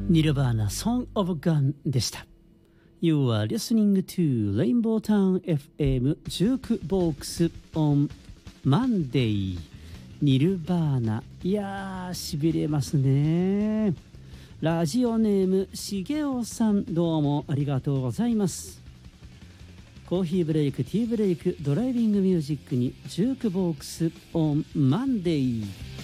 ニルバーナ Song of Gun でした。You are listening to Rainbow Town FM Jukebox on Monday ニルバーナ。いやーしびれますね。ラジオネームしげおさん、どうもありがとうございます。コーヒーブレイク、ティーブレイク、ドライビングミュージックにジュークボックス on Monday